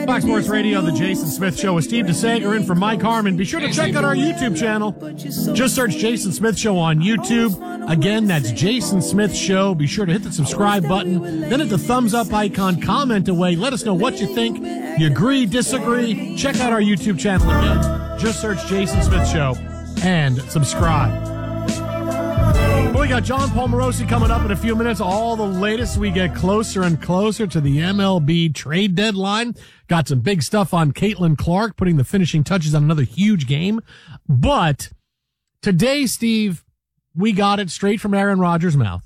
Fox Sports Radio, The Jason Smith Show with Steve DeSager in for Mike Harmon. Be sure to check out our YouTube channel. Just search Jason Smith Show on YouTube. Again, that's Jason Smith Show. Be sure to hit the subscribe button. Then hit the thumbs up icon. Comment away. Let us know what you think. You agree, disagree. Check out our YouTube channel again. Just search Jason Smith Show and subscribe. We got John Paul Morosi coming up in a few minutes. All the latest. We get closer and closer to the MLB trade deadline. Got some big stuff on Caitlin Clark putting the finishing touches on another huge game. But today, Steve, we got it straight from Aaron Rodgers' mouth.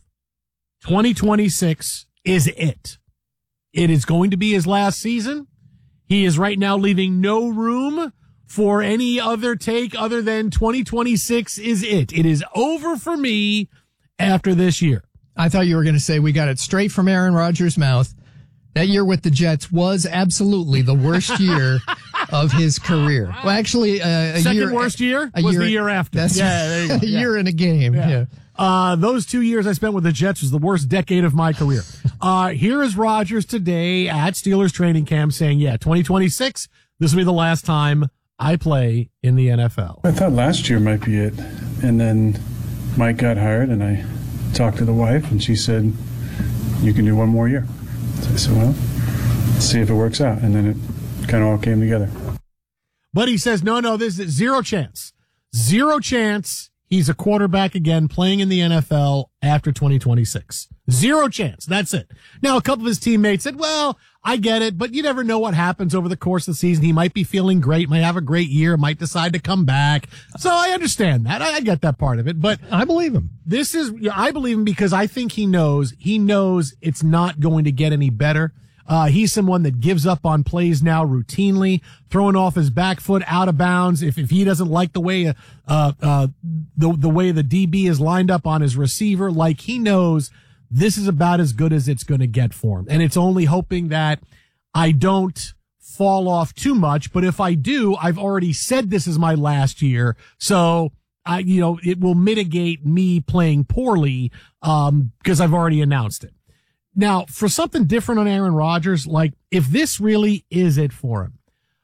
2026 is it. It is going to be his last season. He is right now leaving no room for any other take other than 2026 is it. It is over for me after this year. I thought you were going to say we got it straight from Aaron Rodgers' mouth. That year with the Jets was absolutely the worst year of his career. Well, actually, second worst year was the year after. That's there you go. A year in a game. Yeah. Those 2 years I spent with the Jets was the worst decade of my career. Here is Rodgers today at Steelers training camp saying, 2026, this will be the last time I play in the NFL. I thought last year might be it. And then Mike got hired, and I talked to the wife, and she said, you can do one more year. So I said, well, let's see if it works out. And then it kind of all came together. But he says, no, this is zero chance. Zero chance he's a quarterback again playing in the NFL after 2026. Zero chance. That's it. Now, a couple of his teammates said, well, I get it, but you never know what happens over the course of the season. He might be feeling great, might have a great year, might decide to come back. So I understand that. I get that part of it, but I believe him. I believe him because I think he knows it's not going to get any better. He's someone that gives up on plays now routinely, throwing off his back foot out of bounds. If he doesn't like the way, the way the DB is lined up on his receiver, like he knows this is about as good as it's going to get for him. And it's only hoping that I don't fall off too much. But if I do, I've already said this is my last year. So it will mitigate me playing poorly, because I've already announced it. Now, for something different on Aaron Rodgers, like if this really is it for him,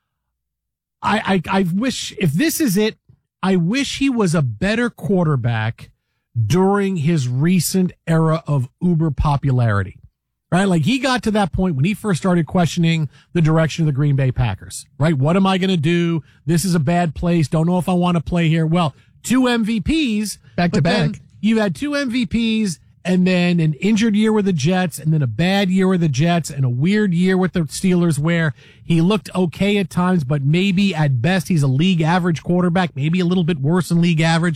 I wish, if this is it, I wish he was a better quarterback during his recent era of uber popularity, right? Like he got to that point when he first started questioning the direction of the Green Bay Packers, right? What am I going to do? This is a bad place. Don't know if I want to play here. Well, 2 MVPs. Back to back. You had 2 MVPs. And then an injured year with the Jets, and then a bad year with the Jets, and a weird year with the Steelers where he looked okay at times, but maybe at best he's a league average quarterback, maybe a little bit worse than league average.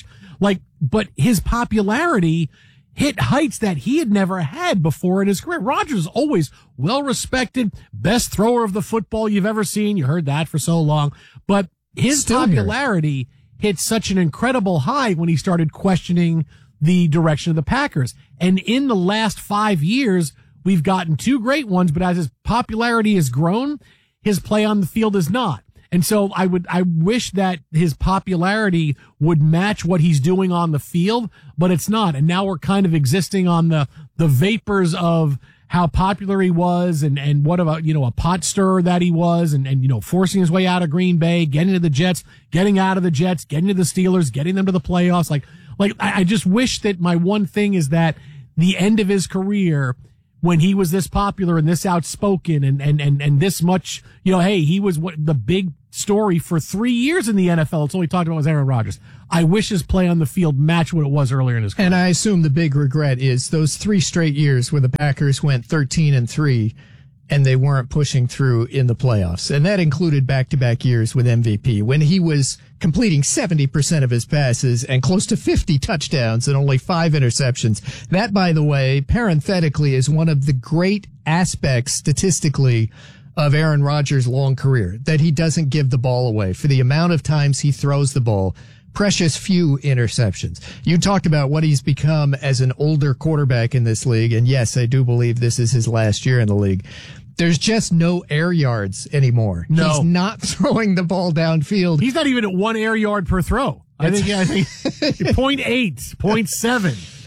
But his popularity hit heights that he had never had before in his career. Rodgers is always well respected, best thrower of the football you've ever seen. You heard that for so long, but his popularity hit such an incredible high when he started questioning the direction of the Packers. And in the last 5 years, we've gotten 2 great ones, but as his popularity has grown, his play on the field is not. And so I wish that his popularity would match what he's doing on the field, but it's not. And now we're kind of existing on the vapors of how popular he was and what about, a pot stirrer that he was and forcing his way out of Green Bay, getting to the Jets, getting out of the Jets, getting to the Steelers, getting them to the playoffs. I just wish that my one thing is that the end of his career, when he was this popular and this outspoken and this much, hey, he was the big story for 3 years in the NFL. It's all he talked about was Aaron Rodgers. I wish his play on the field matched what it was earlier in his career. And I assume the big regret is those 3 straight years where the Packers went 13-3 and they weren't pushing through in the playoffs. And that included back-to-back years with MVP when he was completing 70% of his passes and close to 50 touchdowns and only 5 interceptions. That, by the way, parenthetically, is one of the great aspects statistically of Aaron Rodgers' long career, that he doesn't give the ball away. For the amount of times he throws the ball, precious few interceptions. You talked about what he's become as an older quarterback in this league, and yes, I do believe this is his last year in the league. There's just no air yards anymore. No. He's not throwing the ball downfield. He's not even at 1 air yard per throw. I think 0.8, 0.7.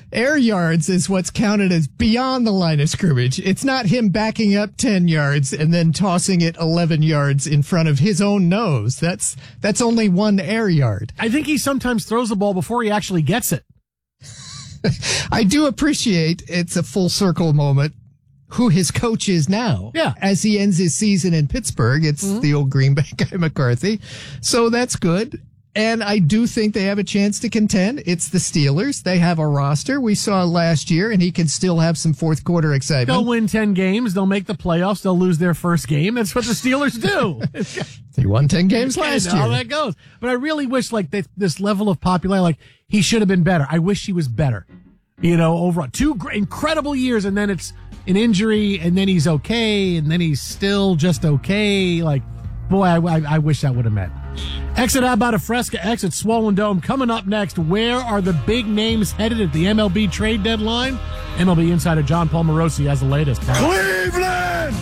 Air yards is what's counted as beyond the line of scrimmage. It's not him backing up 10 yards and then tossing it 11 yards in front of his own nose. That's only one air yard. I think he sometimes throws the ball before he actually gets it. I do appreciate it's a full circle moment who his coach is now. Yeah. As he ends his season in Pittsburgh, it's the old Green Bay guy, McCarthy. So that's good. And I do think they have a chance to contend. It's the Steelers. They have a roster we saw last year, and he can still have some fourth quarter excitement. They'll win 10 games. They'll make the playoffs. They'll lose their first game. That's what the Steelers do. They won 10 games last year. How that goes. But I really wish, like, this level of popularity, like, he should have been better. I wish he was better. You know, overall. 2 incredible years, and then it's an injury, and then he's okay, and then he's still just okay. Like, boy, I wish that would have meant. Exit Abada Fresca, exit Swollen Dome. Coming up next, where are the big names headed at the MLB trade deadline? MLB insider John Paul Morosi has the latest. Cleveland!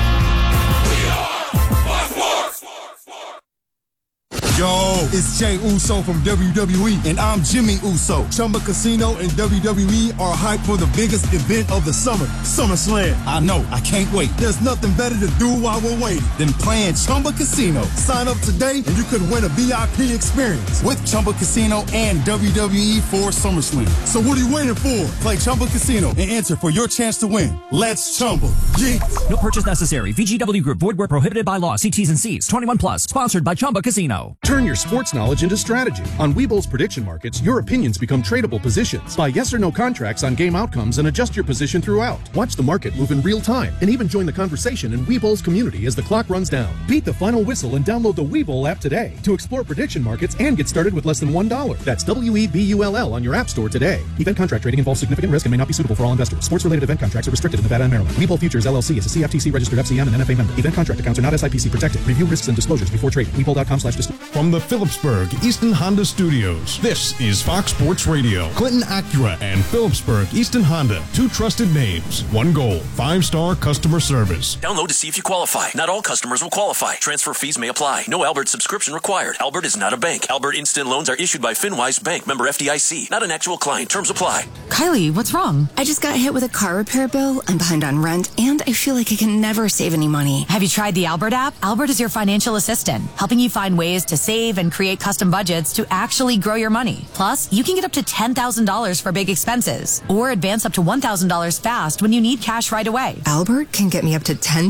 Yo, it's Jay Uso from WWE, and I'm Jimmy Uso. Chumba Casino and WWE are hyped for the biggest event of the summer, SummerSlam. I know, I can't wait. There's nothing better to do while we're waiting than playing Chumba Casino. Sign up today, and you could win a VIP experience with Chumba Casino and WWE for SummerSlam. So what are you waiting for? Play Chumba Casino and enter for your chance to win. Let's Chumba. Yeah. No purchase necessary. VGW Group. Void where prohibited by law. See T's and C's. 21 plus. Sponsored by Chumba Casino. Turn your sports knowledge into strategy. On Webull's prediction markets, your opinions become tradable positions. Buy yes or no contracts on game outcomes and adjust your position throughout. Watch the market move in real time and even join the conversation in Webull's community as the clock runs down. Beat the final whistle and download the Webull app today to explore prediction markets and get started with less than $1. That's WEBULL on your app store today. Event contract trading involves significant risk and may not be suitable for all investors. Sports-related event contracts are restricted in Nevada and Maryland. Webull Futures LLC is a CFTC registered FCM and NFA member. Event contract accounts are not SIPC protected. Review risks and disclosures before trading. Webull.com/disclosure. From the Phillipsburg Easton Honda Studios, this is Fox Sports Radio. Clinton Acura and Phillipsburg Easton Honda, 2 trusted names, 1 goal, 5-star customer service. Download to see if you qualify. Not all customers will qualify. Transfer fees may apply. No Albert subscription required. Albert is not a bank. Albert Instant Loans are issued by FinWise Bank, member FDIC. Not an actual client. Terms apply. Kylie, what's wrong? I just got hit with a car repair bill. I'm behind on rent, and I feel like I can never save any money. Have you tried the Albert app? Albert is your financial assistant, helping you find ways to save and create custom budgets to actually grow your money. Plus, you can get up to $10,000 for big expenses or advance up to $1,000 fast when you need cash right away. Albert can get me up to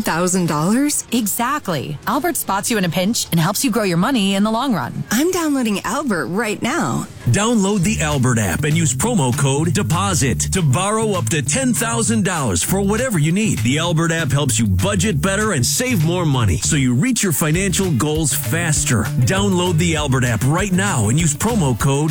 $10,000? Exactly. Albert spots you in a pinch and helps you grow your money in the long run. I'm downloading Albert right now. Download the Albert app and use promo code DEPOSIT to borrow up to $10,000 for whatever you need. The Albert app helps you budget better and save more money so you reach your financial goals faster. Download the Albert app right now and use promo code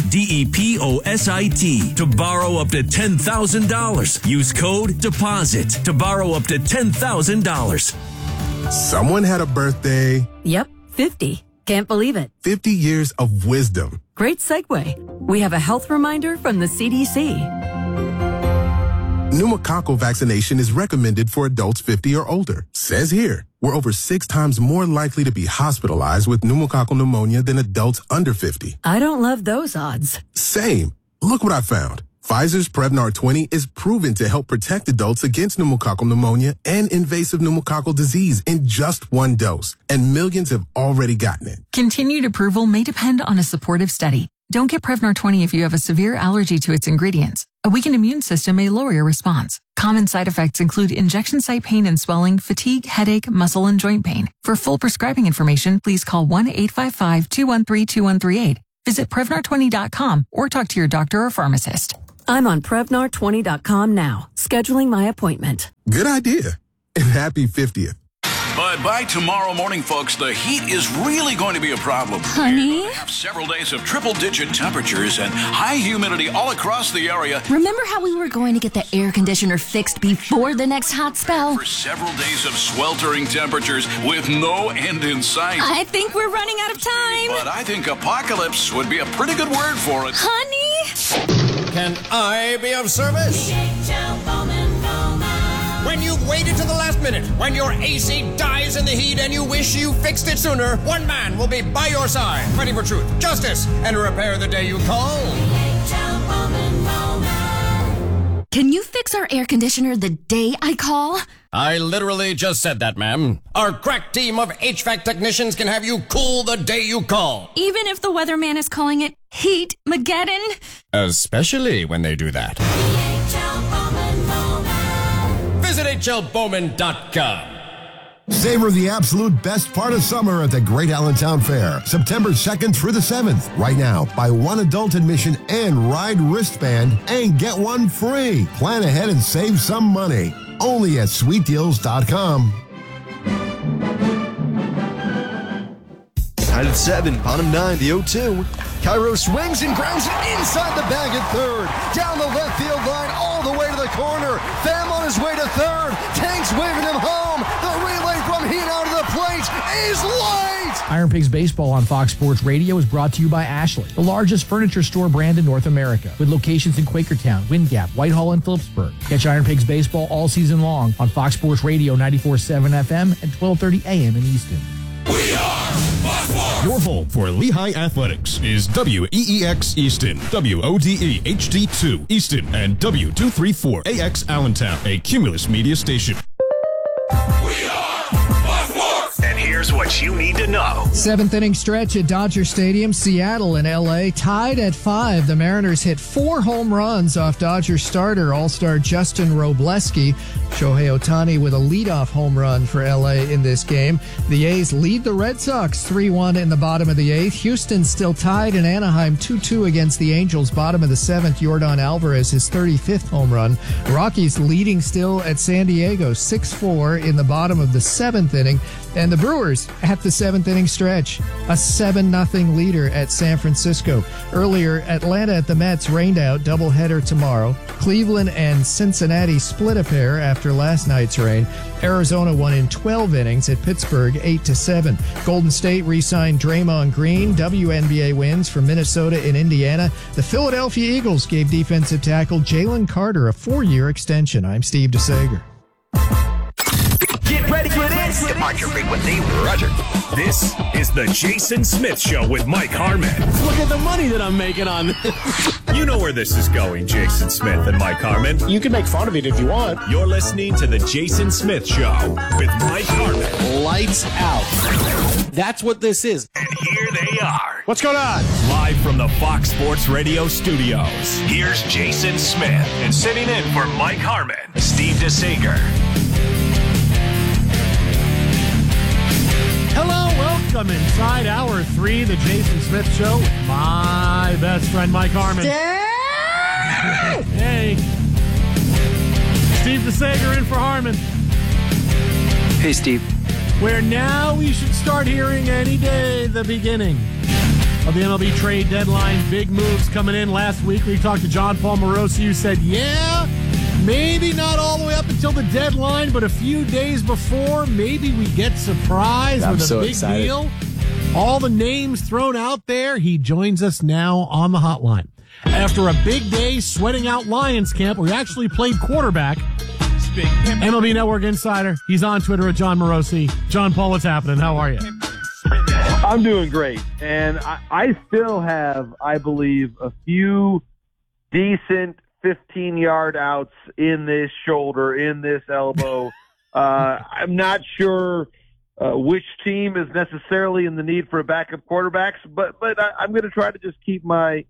DEPOSIT to borrow up to $10,000. Use code DEPOSIT to borrow up to $10,000. Someone had a birthday. Yep, 50. Can't believe it. 50 years of wisdom. Great segue. We have a health reminder from the CDC. Pneumococcal vaccination is recommended for adults 50 or older. Says here, we're over 6 times more likely to be hospitalized with pneumococcal pneumonia than adults under 50. I don't love those odds. Same. Look what I found. Pfizer's Prevnar 20 is proven to help protect adults against pneumococcal pneumonia and invasive pneumococcal disease in just 1 dose, and millions have already gotten it. Continued approval may depend on a supportive study. Don't get Prevnar 20 if you have a severe allergy to its ingredients. A weakened immune system may lower your response. Common side effects include injection site pain and swelling, fatigue, headache, muscle, and joint pain. For full prescribing information, please call 1-855-213-2138. Visit Prevnar20.com or talk to your doctor or pharmacist. I'm on Prevnar20.com now, scheduling my appointment. Good idea. And happy 50th. But by tomorrow morning, folks, the heat is really going to be a problem. Honey? We're have several days of triple-digit temperatures and high humidity all across the area. Remember how we were going to get the air conditioner fixed before the next hot spell? For several days of sweltering temperatures with no end in sight. I think we're running out of time. But I think apocalypse would be a pretty good word for it. Honey? Can I be of service? When you've waited to the last minute, when your AC dies in the heat and you wish you fixed it sooner, one man will be by your side, fighting for truth, justice, and repair the day you call. can you fix our air conditioner the day I call? I literally just said that, ma'am. Our crack team of HVAC technicians can have you cool the day you call. Even if the weatherman is calling it Heat-mageddon? Especially when they do that. Visit HLBowman.com. Savor the absolute best part of summer at the Great Allentown Fair, September 2nd through the 7th. Right now, buy one adult admission and ride wristband and get one free. Plan ahead and save some money. Only at sweetdeals.com. Tied at 7, bottom 9, the 0-2. Cairo swings and grounds it inside the bag at third. Down the left field line, all the way to the corner. Pham on his way to third. Tank's waving him home. The relay from Heat out of the plate is late. Iron Pigs Baseball on Fox Sports Radio is brought to you by Ashley, the largest furniture store brand in North America, with locations in Quakertown, Wind Gap, Whitehall, and Phillipsburg. Catch Iron Pigs Baseball all season long on Fox Sports Radio 94.7 FM and 12:30 AM in Easton. Your home for Lehigh Athletics is WEEX Easton, WODE HD2 Easton, and W234AX Allentown, a Cumulus media station. And here's what you need to know. 7th inning stretch at Dodger Stadium. Seattle and LA tied at 5. The Mariners hit 4 home runs off Dodger starter All-Star Justin Robleski. Shohei Ohtani with a leadoff home run for LA in this game. The A's lead the Red Sox 3-1 in the bottom of the 8th. Houston still tied in Anaheim 2-2 against the Angels. Bottom of the 7th, Yordan Alvarez, his 35th home run. Rockies leading still at San Diego 6-4 in the bottom of the 7th inning. And the Brewers at the 7th inning stretch, a 7-0 leader at San Francisco. Earlier, Atlanta at the Mets rained out, doubleheader tomorrow. Cleveland and Cincinnati split a pair after last night's rain. Arizona won in 12 innings at Pittsburgh 8-7. Golden State re-signed Draymond Green. WNBA wins for Minnesota and Indiana. The Philadelphia Eagles gave defensive tackle Jalen Carter a 4-year extension. I'm Steve DeSager. Get ready for this. Departure frequency, Roger. This is the Jason Smith Show with Mike Harmon. Look at the money that I'm making on this. You know where this is going, Jason Smith and Mike Harmon. You can make fun of it if you want. You're listening to the Jason Smith Show with Mike Harmon. Lights out. That's what this is. And here they are. What's going on? Live from the Fox Sports Radio studios. Here's Jason Smith. And sitting in for Mike Harmon, Steve DeSager. Hello, welcome inside Hour 3, the Jason Smith Show with my best friend, Mike Harmon. Hey. Steve DeSager in for Harmon. Hey, Steve. Where now we should start hearing any day the beginning of the MLB trade deadline. Big moves coming in. Last week we talked to John Paul Morosi, who said, yeah, maybe not all the way up until the deadline, but a few days before, maybe we get surprised with a big deal. All the names thrown out there. He joins us now on the hotline. After a big day sweating out Lions camp, we actually played quarterback. MLB Network Insider. He's on Twitter at John Morosi. John Paul, what's happening? How are you? I'm doing great. And I still have, I believe, a few decent 15-yard outs in this shoulder, in this elbow. I'm not sure which team is necessarily in the need for a backup quarterbacks, but I'm going to try to just keep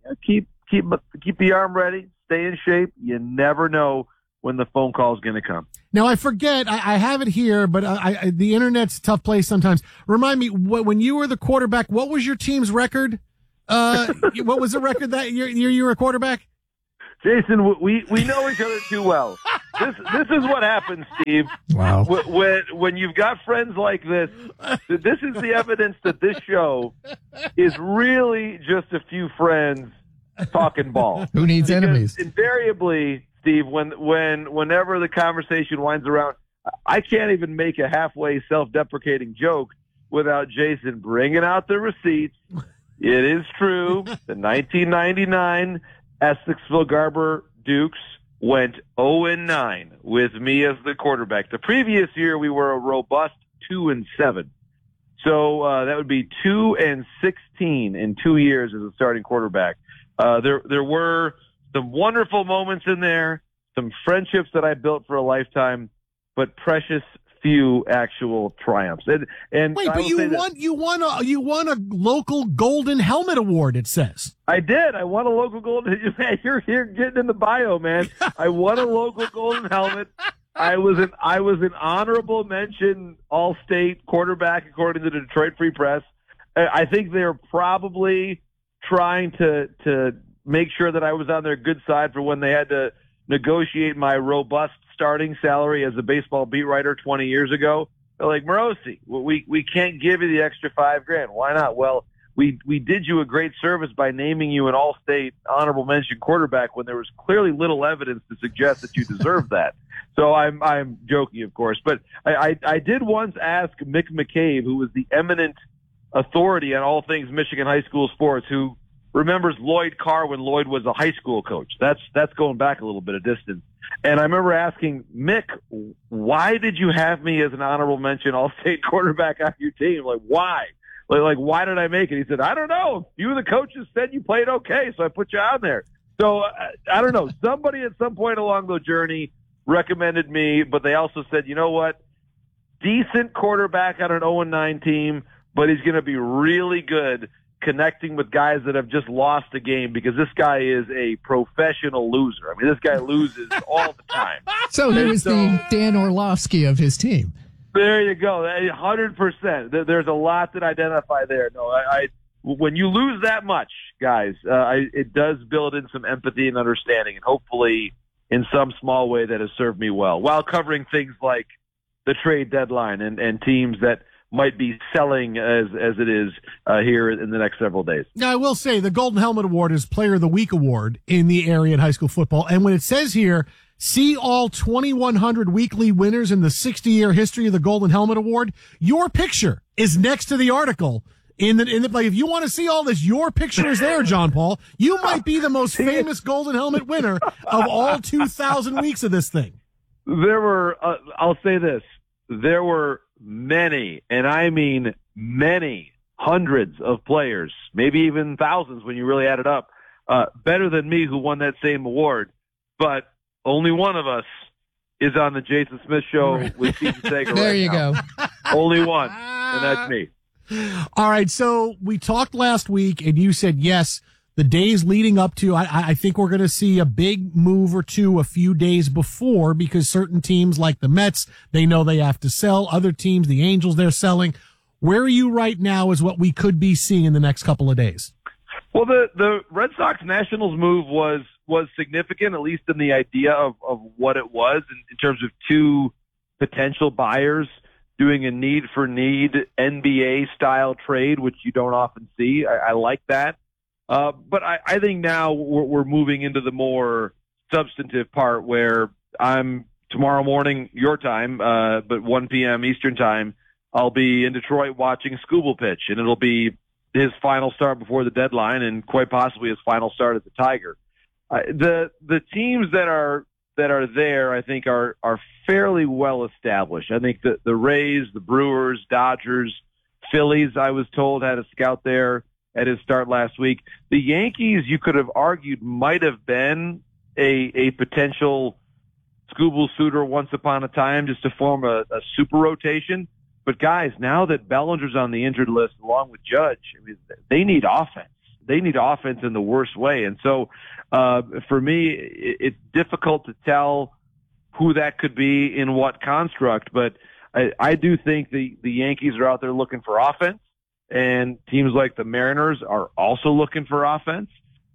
the arm ready, stay in shape. You never know when the phone call is going to come. Now, I forget, I have it here, but the internet's a tough place sometimes. Remind me, when you were the quarterback, what was your team's record? What was the record that year you were a quarterback? Jason, we know each other too well. This is what happens, Steve. Wow. When you've got friends like this is the evidence that this show is really just a few friends talking ball. Who needs enemies? Invariably, Steve, whenever the conversation winds around, I can't even make a halfway self-deprecating joke without Jason bringing out the receipts. It is true. The 1999 Essexville Garber Dukes went 0-9 with me as the quarterback. The previous year, we were a robust 2-7. So that would be 2-16 in 2 years as a starting quarterback. There were some wonderful moments in there, some friendships that I built for a lifetime, but precious few actual triumphs. And wait, but you won a local Golden Helmet Award, it says. I did. I won a local Golden. Man, you're getting in the bio, man. I won a local Golden Helmet. I was an honorable mention All-State quarterback according to the Detroit Free Press. I think they're probably trying to make sure that I was on their good side for when they had to negotiate my robust starting salary as a baseball beat writer 20 years ago. They're like, Morosi, we can't give you the extra $5,000. Why not? Well, we did you a great service by naming you an All-State honorable mention quarterback when there was clearly little evidence to suggest that you deserved that. So I'm joking, of course, but I did once ask Mick McCabe, who was the eminent authority on all things Michigan high school sports, who remembers Lloyd Carr when Lloyd was a high school coach. That's going back a little bit of distance. And I remember asking Mick, why did you have me as an honorable mention All-State quarterback on your team? Like, why? Like, why did I make it? He said, I don't know. You and the coaches said you played okay, so I put you on there. So, I don't know. Somebody at some point along the journey recommended me, but they also said, you know what? Decent quarterback on an 0-9 team, but he's going to be really good connecting with guys that have just lost a game, because this guy is a professional loser. I mean, this guy loses all the time. So he was the Dan Orlovsky of his team. There you go. 100%. There's a lot that identify there. No, when you lose that much, guys, it does build in some empathy and understanding, and hopefully in some small way that has served me well, while covering things like the trade deadline and teams that might be selling as it is here in the next several days. Now, I will say the Golden Helmet Award is Player of the Week award in the area in high school football. And when it says here, see all 2,100 weekly winners in the 60-year history of the Golden Helmet Award, your picture is next to the article. Like, if you want to see all this, your picture is there, John Paul. You might be the most famous Golden Helmet winner of all 2,000 weeks of this thing. There were, I'll say this, there were many, and I mean many, hundreds of players, maybe even thousands when you really add it up, better than me who won that same award. But only one of us is on the Jason Smith Show with Steve Sager. There you go. Only one, and that's me. All right, so we talked last week, and you said, yes, the days leading up to, I think we're going to see a big move or two a few days before, because certain teams like the Mets, they know they have to sell. Other teams, the Angels, they're selling. Where are you right now is what we could be seeing in the next couple of days. Well, the Red Sox Nationals move was significant, at least in the idea of what it was in terms of two potential buyers doing a need-for-need NBA-style trade, which you don't often see. I like that. But I think now we're moving into the more substantive part, where I'm tomorrow morning, your time, but 1 p.m. Eastern time, I'll be in Detroit watching Skubal pitch, and it'll be his final start before the deadline, and quite possibly his final start as a Tiger. The teams that are there, I think, are fairly well established. I think the Rays, the Brewers, Dodgers, Phillies, I was told, had a scout there at his start last week. The Yankees, you could have argued, might have been a potential Skubal suitor once upon a time, just to form a super rotation. But guys, now that Bellinger's on the injured list along with Judge, I mean, they need offense. They need offense in the worst way. And so for me, it's difficult to tell who that could be in what construct, but I do think the Yankees are out there looking for offense, and teams like the Mariners are also looking for offense.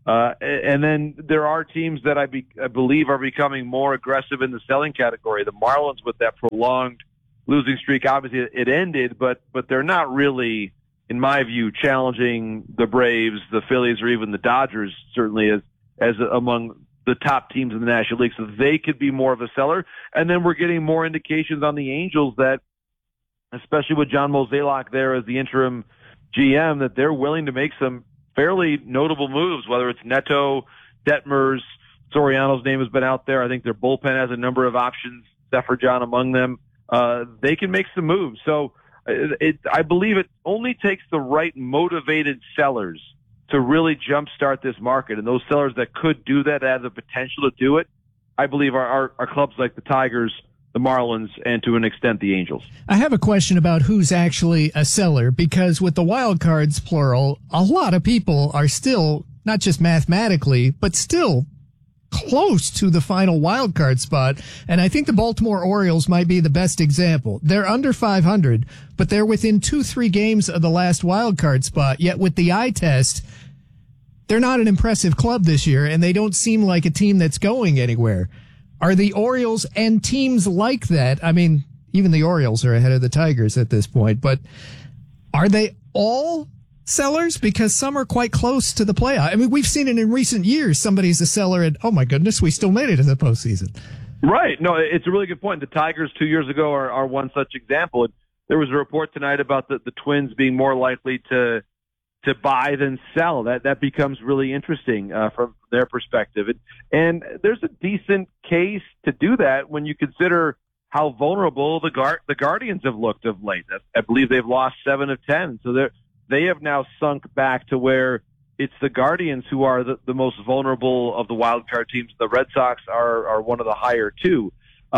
And then there are teams that I believe are becoming more aggressive in the selling category. The Marlins, with that prolonged losing streak, obviously it ended, but they're not really, in my view, challenging the Braves, the Phillies, or even the Dodgers, certainly as among the top teams in the National League. So they could be more of a seller. And then we're getting more indications on the Angels that, especially with John Mozeliak there as the interim GM, that they're willing to make some fairly notable moves, whether it's Neto, Detmers, Soriano's name has been out there. I think their bullpen has a number of options, Zephyr John among them. They can make some moves. So I believe it only takes the right motivated sellers to really jumpstart this market. And those sellers that could do that have the potential to do it, I believe, are clubs like the Tigers, the Marlins, and to an extent the Angels. I have a question about who's actually a seller, because with the wild cards, plural, a lot of people are still, not just mathematically, but still close to the final wild card spot. And I think the Baltimore Orioles might be the best example. They're under 500, but they're within 2-3 games of the last wild card spot. Yet with the eye test, they're not an impressive club this year, and they don't seem like a team that's going anywhere. Are the Orioles and teams like that, I mean, even the Orioles are ahead of the Tigers at this point, but are they all sellers? Because some are quite close to the playoff. I mean, we've seen it in recent years. Somebody's a seller and, oh my goodness, we still made it to the postseason. Right. No, it's a really good point. The Tigers 2 years ago are one such example. There was a report tonight about the Twins being more likely to buy than sell. That becomes really interesting from their perspective. And there's a decent case to do that when you consider how vulnerable the Guardians have looked of late. I believe they've lost 7 of 10. So they have now sunk back to where it's the Guardians who are the most vulnerable of the wild card teams. The Red Sox are one of the higher too.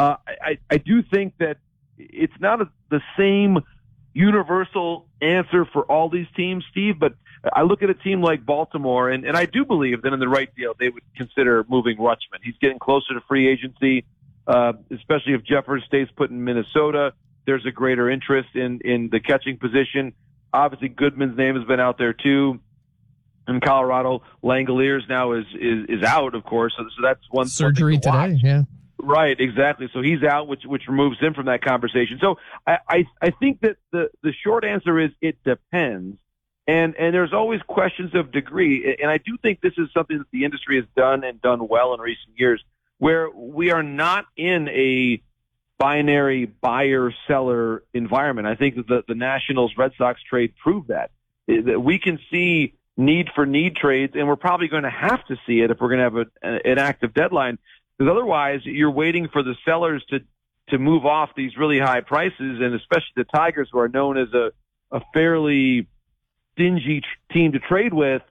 I do think that it's not the same universal answer for all these teams, Steve, but I look at a team like Baltimore, and I do believe that in the right deal, they would consider moving Rutschman. He's getting closer to free agency, especially if Jeffers stays put in Minnesota. There's a greater interest in the catching position. Obviously, Goodman's name has been out there too. In Colorado, Langoliers now is out, of course. So that's one surgery today. Yeah. Right, exactly. So he's out, which removes him from that conversation. So I think that the short answer is it depends. And there's always questions of degree. And I do think this is something that the industry has done and done well in recent years, where we are not in a binary buyer-seller environment. I think that the Nationals Red Sox trade proved that we can see need for need trades, and we're probably going to have to see it if we're going to have an active deadline. Because otherwise, you're waiting for the sellers to move off these really high prices, and especially the Tigers, who are known as a fairly stingy team to trade with.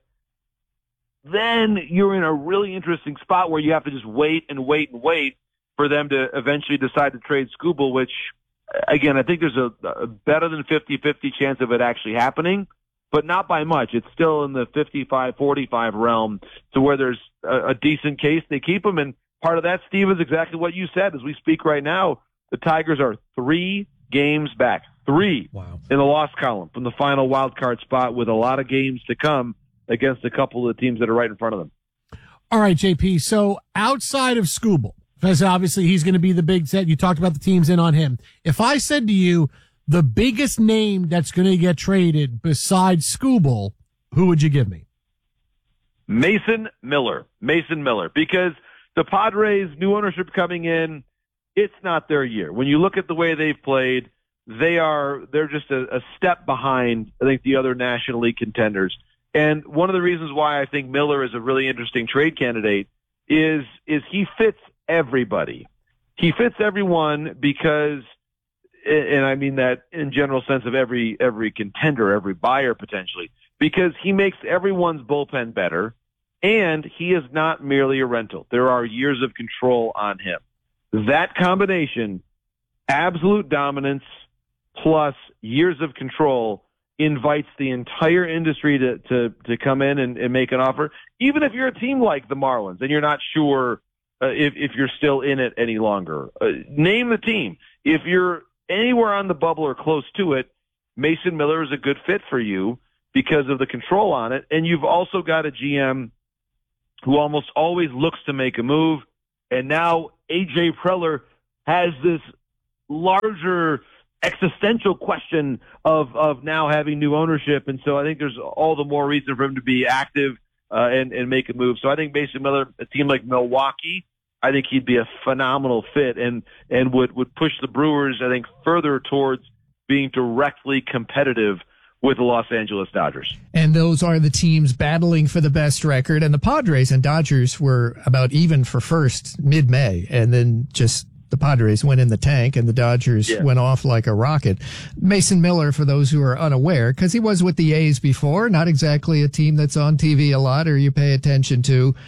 Then you're in a really interesting spot where you have to just wait and wait and wait for them to eventually decide to trade Skubal, which, again, I think there's a better than 50-50 chance of it actually happening, but not by much. It's still in the 55-45 realm to where there's a decent case. They keep him, and part of that, Steve, is exactly what you said. As we speak right now, the Tigers are 3 games back. 3 in the loss column from the final wild card spot, with a lot of games to come against a couple of the teams that are right in front of them. All right, JP. So outside of Skubal, because obviously he's going to be the big set. You talked about the teams in on him. If I said to you, the biggest name that's going to get traded besides Skubal, who would you give me? Mason Miller, because the Padres, new ownership coming in, it's not their year. When you look at the way they've played, they're just a step behind, I think, the other National League contenders. And one of the reasons why I think Miller is a really interesting trade candidate is he fits everybody. He fits everyone because, and I mean that in general sense of every contender, every buyer potentially, because he makes everyone's bullpen better, and he is not merely a rental. There are years of control on him. That combination, absolute dominance plus years of control, invites the entire industry to come in and make an offer, even if you're a team like the Marlins and you're not sure if you're still in it any longer. Name the team. If you're anywhere on the bubble or close to it, Mason Miller is a good fit for you because of the control on it. And you've also got a GM who almost always looks to make a move. And now A.J. Preller has this larger existential question of now having new ownership. And so I think there's all the more reason for him to be active and make a move. So I think Mason Miller, a team like Milwaukee, I think he'd be a phenomenal fit and would push the Brewers, I think, further towards being directly competitive with the Los Angeles Dodgers. And those are the teams battling for the best record. And the Padres and Dodgers were about even for first mid-May. And then just the Padres went in the tank and the Dodgers went off like a rocket. Mason Miller, for those who are unaware, because he was with the A's before, not exactly a team that's on TV a lot or you pay attention to,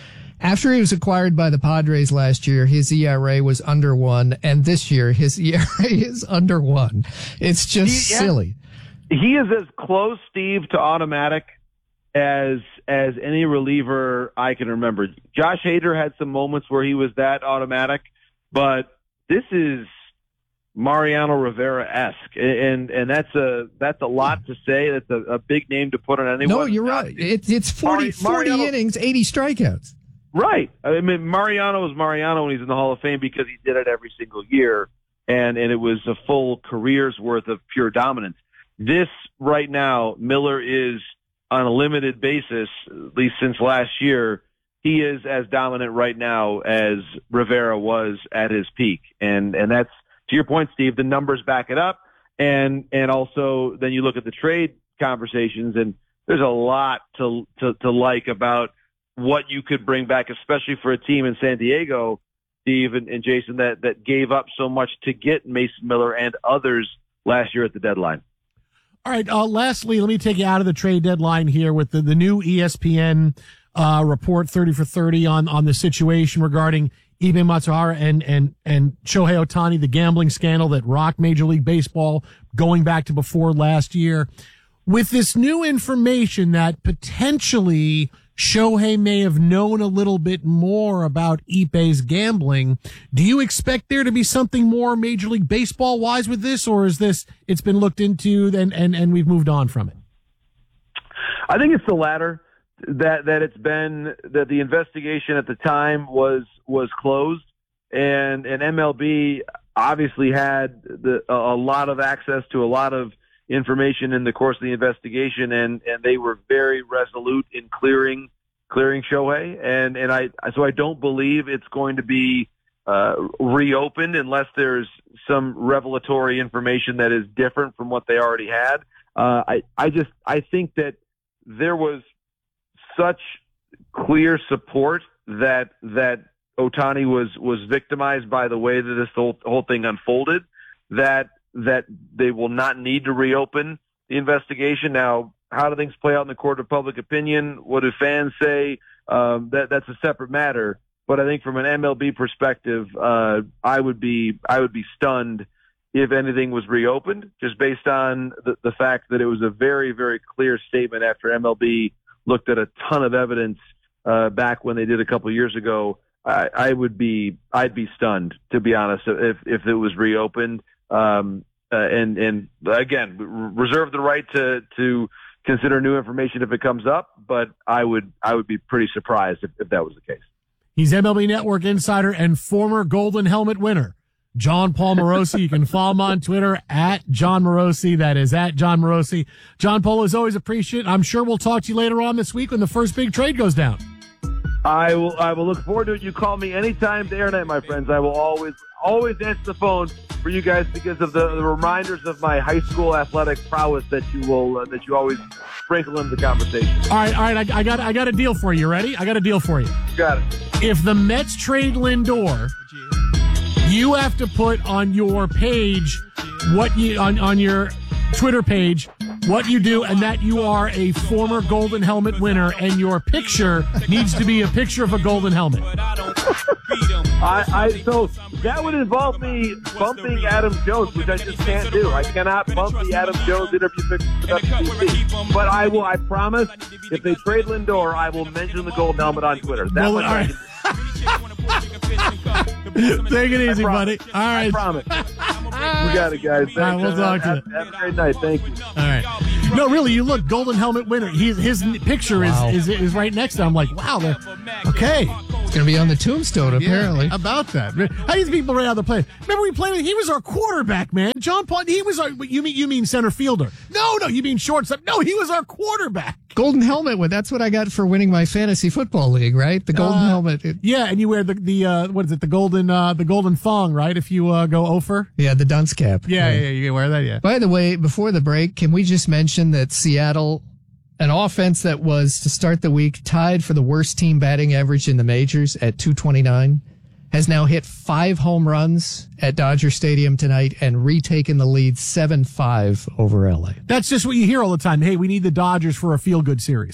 After he was acquired by the Padres last year, his ERA was under 1, and this year his ERA is under 1. It's just silly. He is as close, Steve, to automatic as any reliever I can remember. Josh Hader had some moments where he was that automatic, but this is Mariano Rivera-esque, and that's a lot to say. That's a big name to put on anyone. No, you're right. It's 40 innings, 80 strikeouts. Right. I mean, Mariano was Mariano when he's in the Hall of Fame because he did it every single year, and it was a full career's worth of pure dominance. This right now, Miller is on a limited basis, at least since last year. He is as dominant right now as Rivera was at his peak, and that's, to your point, Steve. The numbers back it up, and also then you look at the trade conversations, and there's a lot to like about what you could bring back, especially for a team in San Diego, Steve and Jason, that gave up so much to get Mason Miller and others last year at the deadline. All right. Lastly, let me take you out of the trade deadline here with the new ESPN report 30 for 30 on the situation regarding Ibe Matsuhara and Shohei Ohtani, the gambling scandal that rocked Major League Baseball going back to before last year. With this new information that potentially Shohei may have known a little bit more about Ipe's gambling, do you expect there to be something more Major League Baseball wise with this, or is this, it's been looked into and we've moved on from it? I think it's the latter, that it's been, that the investigation at the time was closed, and MLB obviously had a lot of access to a lot of information in the course of the investigation, and they were very resolute in clearing Shohei, and so I don't believe it's going to be reopened unless there's some revelatory information that is different from what they already had. I think that there was such clear support that Ohtani was victimized by the way that this whole thing unfolded, that they will not need to reopen the investigation. Now, how do things play out in the court of public opinion? What do fans say? That's a separate matter. But I think from an MLB perspective, I would be stunned if anything was reopened, just based on the fact that it was a very, very clear statement after MLB looked at a ton of evidence back when they did a couple of years ago. I'd be stunned, to be honest, if it was reopened. And again, reserve the right to consider new information if it comes up, but I would be pretty surprised if that was the case. He's MLB Network insider and former Golden Helmet winner, John Paul Morosi. You can follow him on Twitter at John Morosi. That is at John Morosi. John Paul, is always appreciated. I'm sure we'll talk to you later on this week when the first big trade goes down. I will look forward to it. You call me anytime, day or night, my friends. I will always answer the phone for you guys because of the reminders of my high school athletic prowess that you always sprinkle into the conversation. All right. I got a deal for you. Ready? I got a deal for you. You got it. If the Mets trade Lindor, you have to put on your page on your Twitter page what you do, and that you are a former Golden Helmet winner, and your picture needs to be a picture of a Golden Helmet. So that would involve me bumping Adam Jones, which I just can't do. I cannot bump the Adam Jones interview picture with WBC. But I promise, if they trade Lindor, I will mention the Golden Helmet on Twitter. That one I can Take it easy, buddy. All right. I promise. You got it, guys. Thanks. All right, we'll talk to you. Have a great night. Thank you. All right. No, really, you look, Golden Helmet winner. His picture is right next to him. I'm like, wow, okay. It's going to be on the tombstone, apparently. Yeah, about that. How these people right out the play? Remember we played, he was our quarterback, man. John Paul, he was our, you mean center fielder. No, you mean shortstop. No, he was our quarterback. Golden helmet. That's what I got for winning my fantasy football league, right? The golden helmet. Yeah, and you wear the what is it? The golden thong, right? If you go over. Yeah, the dunce cap. Yeah, you can wear that. Yeah. By the way, before the break, can we just mention that Seattle, an offense that was to start the week tied for the worst team batting average in the majors at 229, has now hit 5 home runs at Dodger Stadium tonight and retaken the lead 7-5 over LA. That's just what you hear all the time. Hey, we need the Dodgers for a feel-good series.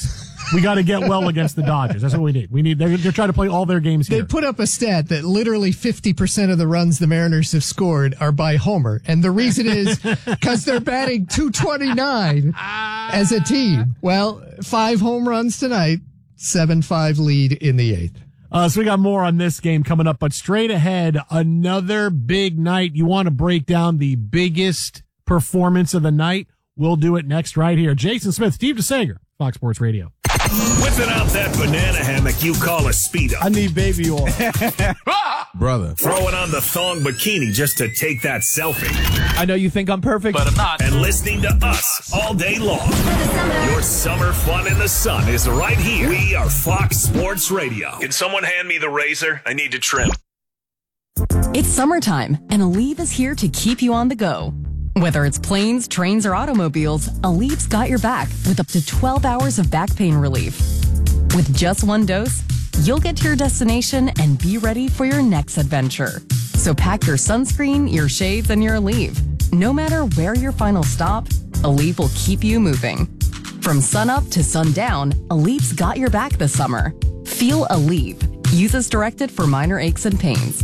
We got to get well against the Dodgers. That's what we need. They're trying to play all their games here. They put up a stat that literally 50% of the runs the Mariners have scored are by homer. And the reason is because they're batting .229 as a team. Well, 5 home runs tonight, 7-5 lead in the 8th. So we got more on this game coming up, but straight ahead, another big night. You want to break down the biggest performance of the night? We'll do it next right here. Jason Smith, Steve DeSager, Fox Sports Radio. Whipping out that banana hammock you call a Speedo. I need baby oil. Brother. Throwing on the thong bikini just to take that selfie. I know you think I'm perfect, but I'm not. And listening to us all day long. Your summer fun in the sun is right here. We are Fox Sports Radio. Can someone hand me the razor? I need to trim. It's summertime, and Aleve is here to keep you on the go. Whether it's planes, trains, or automobiles, Aleve's got your back with up to 12 hours of back pain relief. With just one dose, you'll get to your destination and be ready for your next adventure. So pack your sunscreen, your shades, and your Aleve. No matter where your final stop, Aleve will keep you moving. From sunup to sundown, Aleve's got your back this summer. Feel Aleve. Use as directed for minor aches and pains.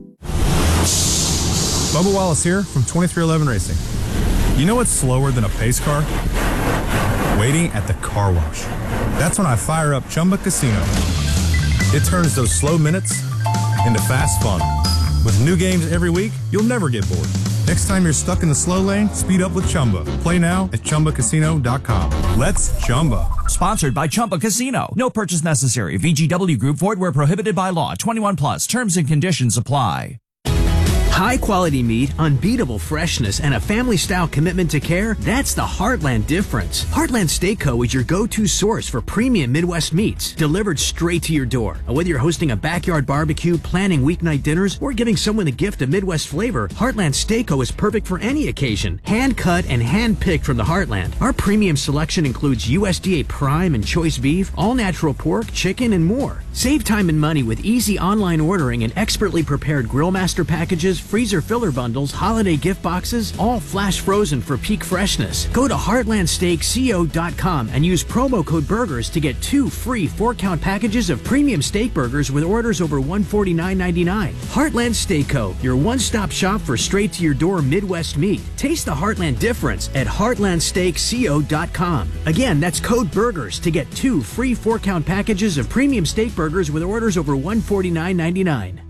Bubba Wallace here from 2311 Racing. You know what's slower than a pace car? Waiting at the car wash. That's when I fire up Chumba Casino. It turns those slow minutes into fast fun. With new games every week, you'll never get bored. Next time you're stuck in the slow lane, speed up with Chumba. Play now at ChumbaCasino.com. Let's Chumba. Sponsored by Chumba Casino. No purchase necessary. VGW Group. Void where prohibited by law. 21 plus. Terms and conditions apply. High-quality meat, unbeatable freshness, and a family-style commitment to care, that's the Heartland difference. Heartland Steak Co. is your go-to source for premium Midwest meats, delivered straight to your door. Whether you're hosting a backyard barbecue, planning weeknight dinners, or giving someone a gift of Midwest flavor, Heartland Steak Co. is perfect for any occasion. Hand-cut and hand-picked from the Heartland. Our premium selection includes USDA prime and choice beef, all-natural pork, chicken, and more. Save time and money with easy online ordering and expertly prepared Grillmaster packages, freezer filler bundles, holiday gift boxes, all flash frozen for peak freshness. Go to heartlandsteakco.com and use promo code BURGERS to get 2 free 4-count packages of premium steak burgers with orders over $149.99. Heartland Steak Co., your one-stop shop for straight-to-your-door Midwest meat. Taste the Heartland difference at heartlandsteakco.com. Again, that's code BURGERS to get 2 free 4-count packages of premium steak burgers with orders over $149.99.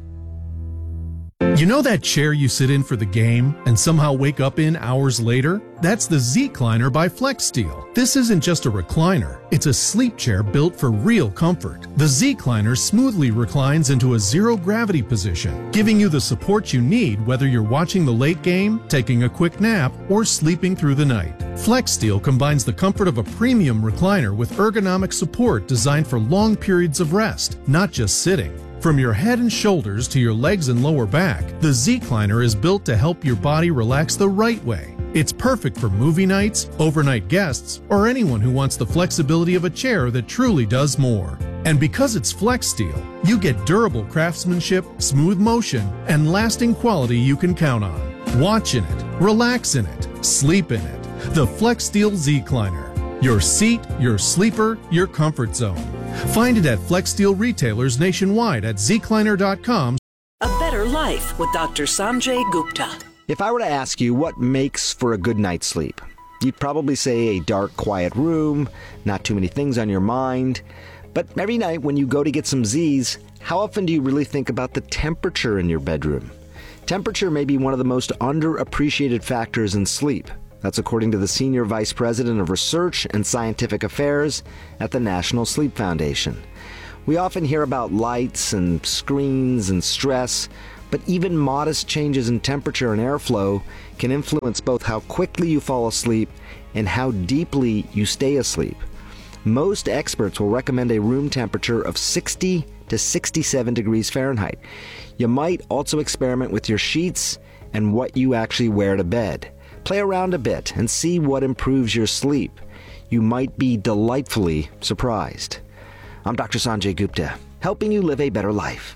You know that chair you sit in for the game and somehow wake up in hours later? That's the Z-Cliner by FlexSteel. This isn't just a recliner. It's a sleep chair built for real comfort. The Z-Cliner smoothly reclines into a zero-gravity position, giving you the support you need whether you're watching the late game, taking a quick nap, or sleeping through the night. FlexSteel combines the comfort of a premium recliner with ergonomic support designed for long periods of rest, not just sitting. From your head and shoulders to your legs and lower back, the Z-Cliner is built to help your body relax the right way. It's perfect for movie nights, overnight guests, or anyone who wants the flexibility of a chair that truly does more. And because it's FlexSteel, you get durable craftsmanship, smooth motion, and lasting quality you can count on. Watch in it, relax in it, sleep in it. The FlexSteel Z-Cliner. Your seat, your sleeper, your comfort zone. Find it at FlexSteel retailers nationwide at zcliner.com. A better life with Dr. Sanjay Gupta. If I were to ask you what makes for a good night's sleep, you'd probably say a dark, quiet room, not too many things on your mind. But every night when you go to get some Z's, how often do you really think about the temperature in your bedroom? Temperature may be one of the most underappreciated factors in sleep. That's according to the Senior Vice President of Research and Scientific Affairs at the National Sleep Foundation. We often hear about lights and screens and stress, but even modest changes in temperature and airflow can influence both how quickly you fall asleep and how deeply you stay asleep. Most experts will recommend a room temperature of 60 to 67 degrees Fahrenheit. You might also experiment with your sheets and what you actually wear to bed. Play around a bit and see what improves your sleep. You might be delightfully surprised. I'm Dr. Sanjay Gupta, helping you live a better life.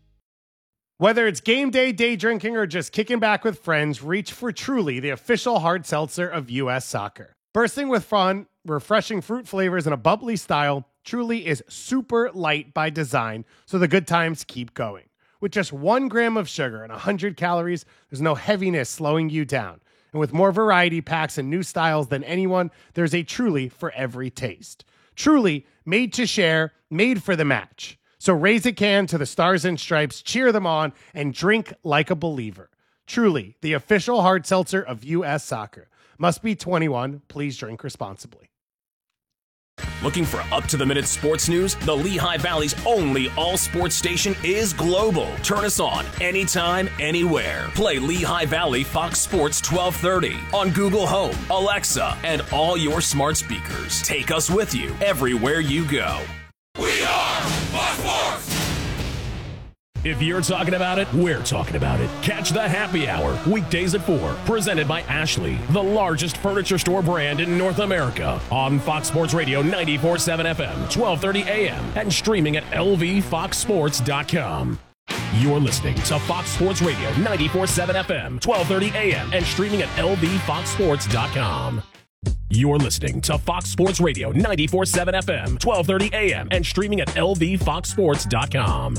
Whether it's game day, day drinking, or just kicking back with friends, reach for Truly, the official hard seltzer of U.S. Soccer. Bursting with fun, refreshing fruit flavors, and a bubbly style, Truly is super light by design, so the good times keep going. With just 1 gram of sugar and 100 calories, there's no heaviness slowing you down. And with more variety packs and new styles than anyone, there's a Truly for every taste. Truly, made to share, made for the match. So raise a can to the Stars and Stripes, cheer them on, and drink like a believer. Truly, the official hard seltzer of U.S. Soccer. Must be 21. Please drink responsibly. Looking for up-to-the-minute sports news? The Lehigh Valley's only all-sports station is global. Turn us on anytime, anywhere. Play Lehigh Valley Fox Sports 1230 on Google Home, Alexa, and all your smart speakers. Take us with you everywhere you go. We are Fox Sports! If you're talking about it, we're talking about it. Catch the Happy Hour, weekdays at 4, presented by Ashley, the largest furniture store brand in North America, on Fox Sports Radio 94.7 FM, 1230 AM, and streaming at lvfoxsports.com. You're listening to Fox Sports Radio 94.7 FM, 1230 AM, and streaming at lvfoxsports.com. You're listening to Fox Sports Radio 94.7 FM, 1230 AM, and streaming at lvfoxsports.com.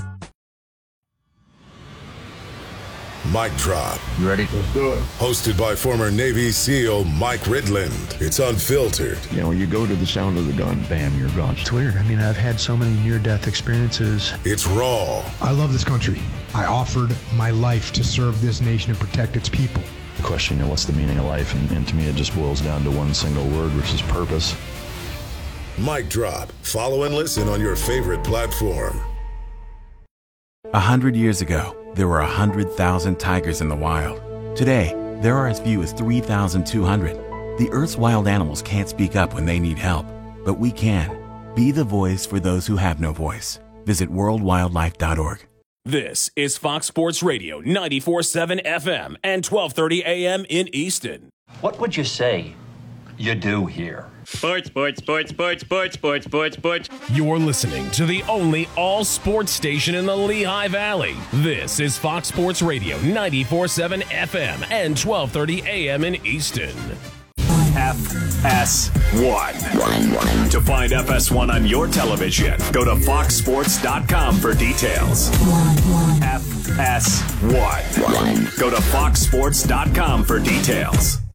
Mic Drop. You ready? Let's do it. Hosted by former Navy SEAL Mike Ridland. It's unfiltered. You know, you go to the sound of the gun, bam, you're gone. It's weird. I mean, I've had so many near-death experiences. It's raw. I love this country. I offered my life to serve this nation and protect its people. The question, you know, what's the meaning of life? And to me, it just boils down to one single word, which is purpose. Mic Drop. Follow and listen on your favorite platform. 100 years ago, there were 100,000 tigers in the wild. Today, there are as few as 3,200. The Earth's wild animals can't speak up when they need help, but we can. Be the voice for those who have no voice. Visit worldwildlife.org. This is Fox Sports Radio 94.7 FM and 1230 AM in Easton. What would you say you do here? Sports. You're listening to the only all-sports station in the Lehigh Valley. This is Fox Sports Radio 94.7 FM and 1230 AM in Easton. FS1. To find FS1 on your television, go to foxsports.com for details. FS1. Go to foxsports.com for details.